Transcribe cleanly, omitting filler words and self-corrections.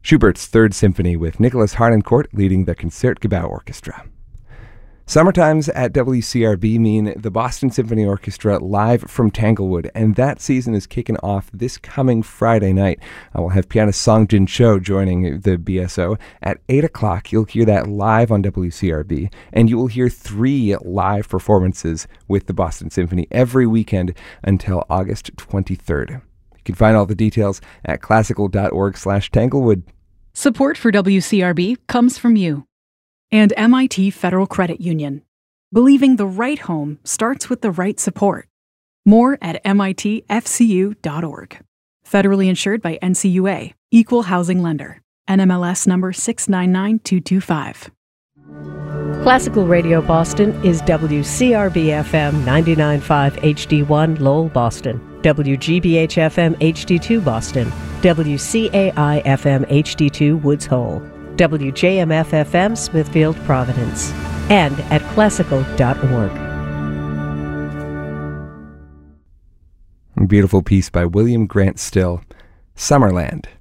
Schubert's Third Symphony with Nicholas Harnoncourt leading the Concertgebouw Orchestra. Summertimes at WCRB mean the Boston Symphony Orchestra live from Tanglewood, and that season is kicking off this coming Friday night. We'll have pianist Song Jin Cho joining the BSO. At 8 o'clock, you'll hear that live on WCRB, and you will hear 3 live performances with the Boston Symphony every weekend until August 23rd. You can find all the details at classical.org/Tanglewood. Support for WCRB comes from you. And MIT Federal Credit Union. Believing the right home starts with the right support. More at mitfcu.org. Federally insured by NCUA. Equal housing lender. NMLS number 699225. Classical Radio Boston is WCRB-FM 99.5 HD1 Lowell, Boston. WGBH-FM HD2 Boston. WCAI-FM HD2 Woods Hole. WJMF-FM Smithfield, Providence, and at classical.org. A beautiful piece by William Grant Still, Summerland.